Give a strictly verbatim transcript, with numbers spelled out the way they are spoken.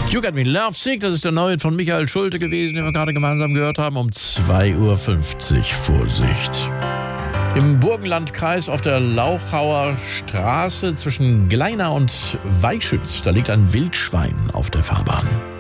You Got Me Love Sick, das ist der neue von Michael Schulte gewesen, den wir gerade gemeinsam gehört haben, um zwei Uhr fünfzig. Vorsicht. Im Burgenlandkreis auf der Lauchauer Straße zwischen Gleina und Weichütz, da liegt ein Wildschwein auf der Fahrbahn.